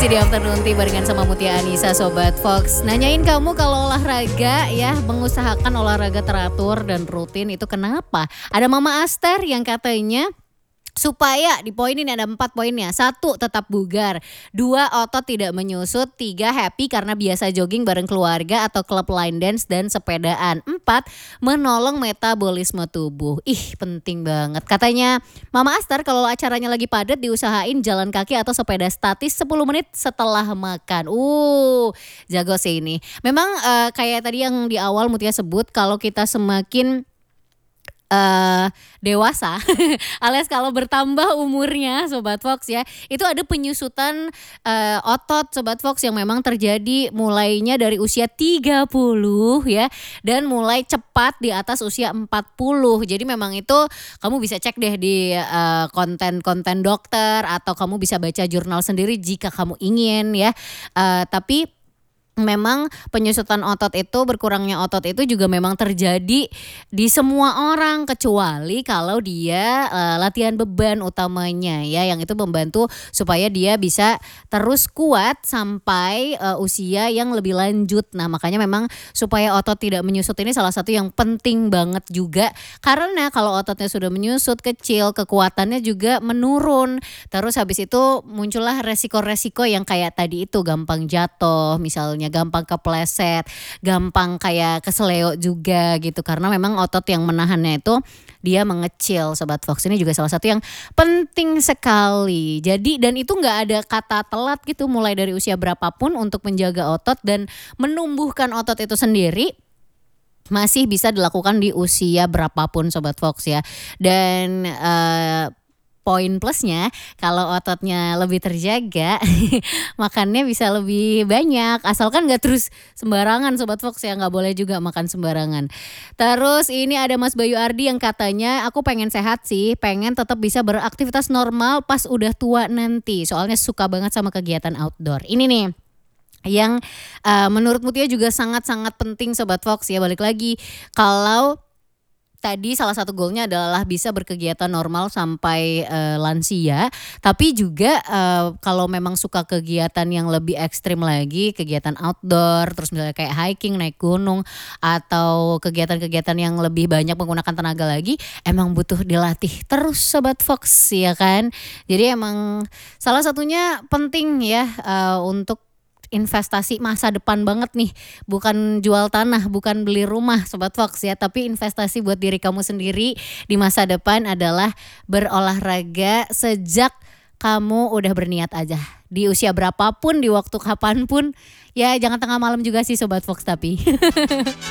Masih di Afternoon Tea barengan sama Mutia Anissa Sobat Fox. Nanyain kamu kalau olahraga ya, mengusahakan olahraga teratur dan rutin itu kenapa? Ada Mama Aster yang katanya supaya di poin ini ada 4 poinnya. 1, tetap bugar. 2, otot tidak menyusut. 3, happy karena biasa jogging bareng keluarga atau klub line dance dan sepedaan. 4, menolong metabolisme tubuh. Ih, penting banget. Katanya Mama Aster kalau acaranya lagi padat diusahain jalan kaki atau sepeda statis 10 menit setelah makan. Jago sih ini. Memang kayak tadi yang di awal Mutia sebut, kalau kita semakin dewasa alias kalau bertambah umurnya Sobat Fox ya, itu ada penyusutan otot Sobat Fox yang memang terjadi mulainya dari usia 30 ya, dan mulai cepat di atas usia 40. Jadi memang itu kamu bisa cek deh di konten-konten dokter atau kamu bisa baca jurnal sendiri jika kamu ingin ya. Tapi memang penyusutan otot itu, berkurangnya otot itu juga memang terjadi di semua orang kecuali kalau dia latihan beban utamanya ya, yang itu membantu supaya dia bisa terus kuat sampai usia yang lebih lanjut. Nah, makanya memang supaya otot tidak menyusut ini salah satu yang penting banget juga, karena kalau ototnya sudah menyusut kecil, kekuatannya juga menurun. Terus habis itu muncullah resiko-resiko yang kayak tadi itu, gampang jatuh misalnya, gampang kepleset, gampang kayak keseleo juga gitu, karena memang otot yang menahannya itu dia mengecil Sobat Fox. Ini juga salah satu yang penting sekali. Jadi dan itu gak ada kata telat gitu, mulai dari usia berapapun untuk menjaga otot dan menumbuhkan otot itu sendiri masih bisa dilakukan di usia berapapun Sobat Fox ya. Dan poin plusnya kalau ototnya lebih terjaga makannya bisa lebih banyak, asalkan gak terus sembarangan Sobat Fox ya, gak boleh juga makan sembarangan. Terus ini ada Mas Bayu Ardi yang katanya, aku pengen sehat sih, pengen tetap bisa beraktivitas normal pas udah tua nanti, soalnya suka banget sama kegiatan outdoor. Ini nih yang menurut Mutia juga sangat-sangat penting Sobat Fox ya. Balik lagi, kalau tadi salah satu goalnya adalah bisa berkegiatan normal sampai lansia, tapi juga kalau memang suka kegiatan yang lebih ekstrim lagi, kegiatan outdoor, terus misalnya kayak hiking, naik gunung, atau kegiatan-kegiatan yang lebih banyak menggunakan tenaga lagi, emang butuh dilatih terus Sobat Fox ya kan. Jadi emang salah satunya penting ya untuk investasi masa depan banget nih, bukan jual tanah, bukan beli rumah Sobat Fox ya, tapi investasi buat diri kamu sendiri di masa depan adalah berolahraga sejak kamu udah berniat aja, di usia berapapun, di waktu kapanpun ya, jangan tengah malam juga sih Sobat Fox tapi